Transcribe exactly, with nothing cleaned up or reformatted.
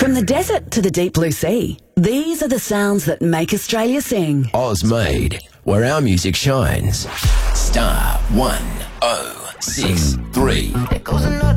From the desert to the deep blue sea, these are the sounds that make Australia sing. Ozmade, where our music shines. Star one oh six three. There goes another